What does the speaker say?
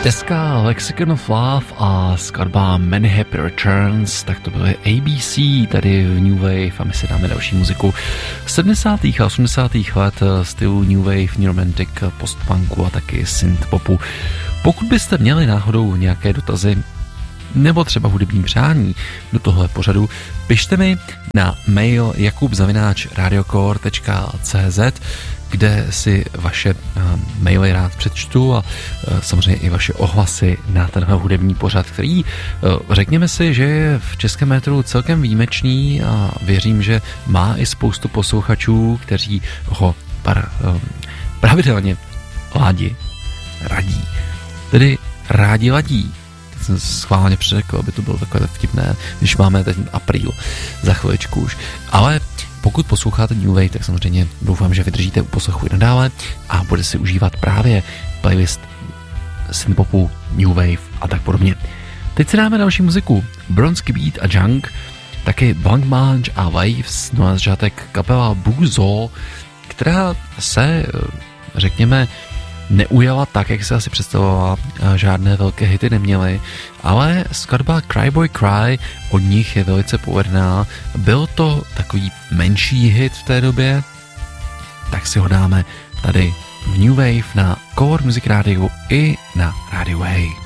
Deska Lexicon of Love a skladba Many Happy Returns, tak to byly ABC tady v New Wave a my si dáme další muziku 70. a 80. let stylu New Wave, New Romantic, postpunku a taky synthpopu. Pokud byste měli náhodou nějaké dotazy nebo třeba hudební přání do tohle pořadu, pište mi na mail jakub@radiocore.cz, kde si vaše maily rád přečtu a samozřejmě i vaše ohlasy na tenhle hudební pořad, který řekněme si, že je v českém metru celkem výjimečný a věřím, že má i spoustu posluchačů, kteří ho pravidelně radí. Tedy rádi ladí. Teď jsem schválně přeřekl, aby to bylo takové vtipné, když máme ten apríl za chviličku už. Ale pokud posloucháte New Wave, tak samozřejmě doufám, že vydržíte u poslechu i nadále a bude si užívat právě playlist synthpopu, New Wave a tak podobně. Teď si dáme další muziku. Bronský Beat a Junk, taky Blancmange a Waves, no a začátek kapela Buzo, která se, řekněme, neujala tak, jak se asi představovala, žádné velké hity neměly, ale skladba Cry Boy Cry od nich je velice povedená. Byl to takový menší hit v té době, tak si ho dáme tady v New Wave na Core Music Radio i na Radio Way.